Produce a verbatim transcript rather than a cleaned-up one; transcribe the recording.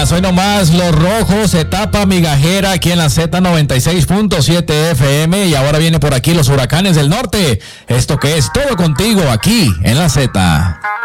nomás, hoy nomás los rojos, etapa migajera aquí en la Z noventa y seis punto siete F M y ahora viene por aquí los huracanes del norte. Esto que es todo contigo aquí en la Z.